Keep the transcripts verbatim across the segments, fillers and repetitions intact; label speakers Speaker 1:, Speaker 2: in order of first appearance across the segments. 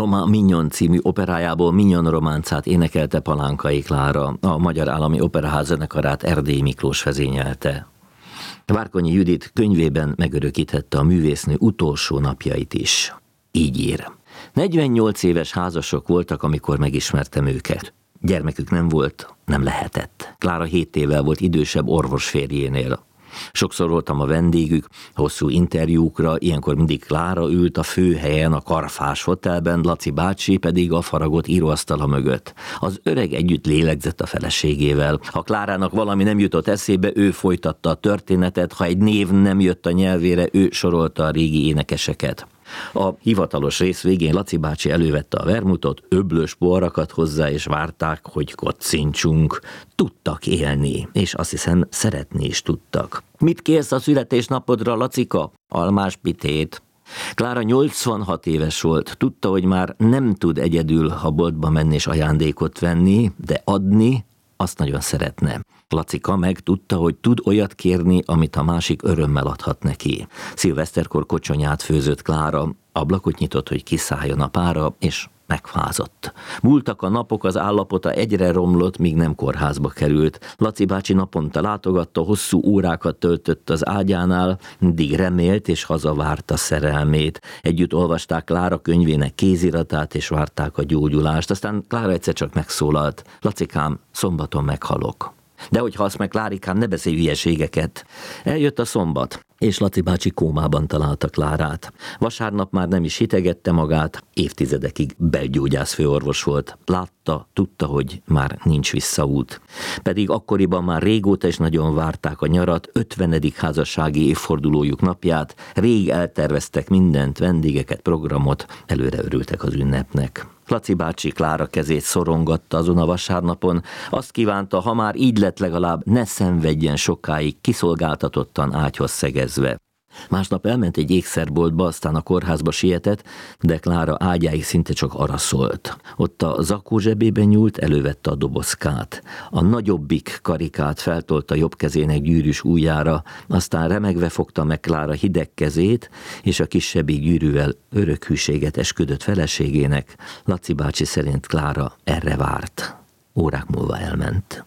Speaker 1: Thomas Mignon című operájából Mignon románcát énekelte Palánkai Klára, a Magyar Állami Operaház zenekarát Erdélyi Miklós vezényelte. Várkonyi Judit könyvében megörökítette a művésznő utolsó napjait is. Így ír. negyvennyolc éves házasok voltak, amikor megismertem őket. Gyermekük nem volt, nem lehetett. Klára hét évvel volt idősebb orvosférjénél. Sokszor voltam a vendégük, hosszú interjúkra, ilyenkor mindig Klára ült a főhelyen a Karfás Hotelben, Laci bácsi pedig a faragott íróasztala mögött. Az öreg együtt lélegzett a feleségével. Ha Klárának valami nem jutott eszébe, ő folytatta a történetet, ha egy név nem jött a nyelvére, ő sorolta a régi énekeseket. A hivatalos rész végén Laci bácsi elővette a vermutot, öblös poharakat hozzá, és várták, hogy kocincsunk. Tudtak élni, és azt hiszem szeretni is tudtak. Mit kérsz a születésnapodra, Lacika? Almás pitét. Klára nyolcvanhat éves volt, tudta, hogy már nem tud egyedül a boltba menni és ajándékot venni, de adni azt nagyon szeretne. Lacika meg tudta, hogy tud olyat kérni, amit a másik örömmel adhat neki. Szilveszterkor kocsonyát főzött Klára, ablakot nyitott, hogy kiszálljon a pára, és megfázott. Múltak a napok, az állapota egyre romlott, míg nem kórházba került. Laci bácsi naponta látogatta, hosszú órákat töltött az ágyánál, mindig remélt és hazavárta szerelmét. Együtt olvasták Klára könyvének kéziratát, és várták a gyógyulást. Aztán Klára egyszer csak megszólalt: Lacikám, szombaton meghalok. De hogyha azt meg, Klárikám, ne beszélj hülyeségeket. Eljött a szombat, és Laci bácsi kómában találta Klárát. Vasárnap már nem is hitegette magát, évtizedekig belgyógyász főorvos volt. Látta, tudta, hogy már nincs visszaút. Pedig akkoriban már régóta is nagyon várták a nyarat, ötvenedik házassági évfordulójuk napját, rég elterveztek mindent, vendégeket, programot, előre örültek az ünnepnek. Laci bácsi Klára kezét szorongatta azon a vasárnapon, azt kívánta, ha már így lett, legalább ne szenvedjen sokáig, kiszolgáltatottan ágyhoz szegezve. Másnap elment egy ékszerboltba, aztán a kórházba sietett, de Klára ágyáig szinte csak araszolt. Ott a zakó zsebében nyúlt, elővette a dobozkát. A nagyobbik karikát feltolta jobb kezének gyűrűs ujjára, aztán remegve fogta meg Klára hideg kezét, és a kisebbik gyűrűvel örök hűséget esküdött feleségének. Laci bácsi szerint Klára erre várt. Órák múlva elment.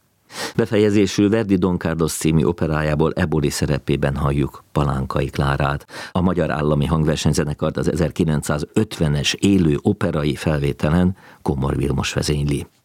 Speaker 1: Befejezésül Verdi Don Carlos című operájából Eboli szerepében halljuk Palánkai Klárát. A Magyar Állami Hangversenyzenekart az ezerkilencszázötvenes élő operai felvételen Komor Vilmos vezényli.